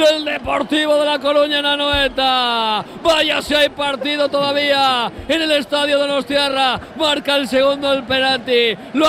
el Deportivo de La Coruña en Anoeta. Vaya si hay partido todavía en el estadio Donostiarra. Marca el segundo el penalti.